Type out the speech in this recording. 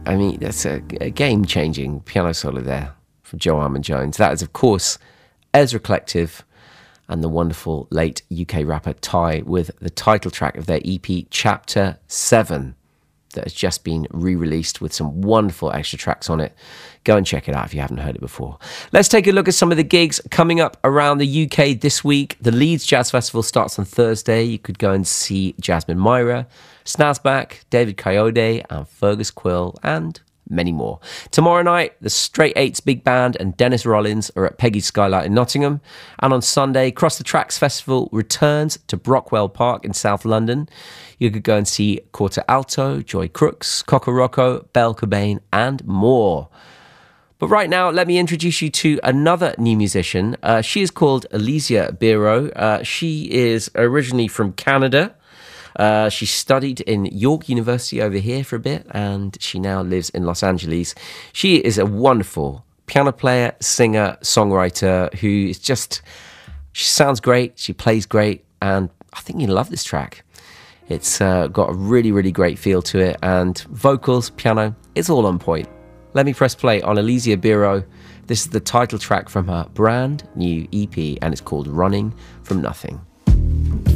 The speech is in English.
I mean, that's a game-changing piano solo there from Joe Armon-Jones. That is, of course, Ezra Collective and the wonderful late UK rapper Ty with the title track of their EP Chapter 7 that has just been re-released with some wonderful extra tracks on it. Go and check it out if you haven't heard it before. Let's take a look at some of the gigs coming up around the UK this week. The Leeds Jazz Festival starts on Thursday. You could go and see Jasmine Myra, Snazback, David Coyote, and Fergus Quill, and many more. Tomorrow night, the Straight Eights Big Band and Dennis Rollins are at Peggy's Skylight in Nottingham. And on Sunday, Cross the Tracks Festival returns to Brockwell Park in South London. You could go and see Quarter Alto, Joy Crooks, Cocorocco, Belle Cobain, and more. But right now, let me introduce you to another new musician. She is called Elysia Biro. She is originally from Canada. She studied in York University over here for a bit, and she now lives in Los Angeles. She is a wonderful piano player, singer, songwriter who is just, she sounds great, she plays great, and I think you'll love this track. It's got a really, really great feel to it, and vocals, piano, it's all on point. Let me press play on Elysia Biro. This is the title track from her brand new EP, and it's called Running From Nothing.